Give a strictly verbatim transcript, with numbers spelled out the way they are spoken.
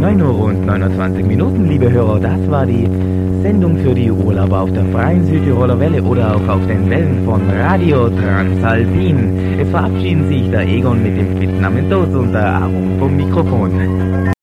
neun Uhr und neunundzwanzig Minuten, liebe Hörer, das war die Sendung für die Urlauber auf der freien Südtiroler Welle oder auch auf den Wellen von Radio Transalpin. Es verabschieden sich der Egon mit dem Spitznamen Toast und der Aaron vom Mikrofon.